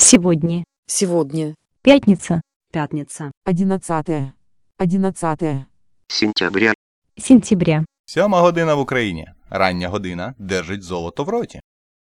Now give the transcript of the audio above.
Сегодня. Сегодня. Пятница. Пятница. 11. 11. Сентября. Сентября. 7 година в Україні. Рання година держить золото в роті.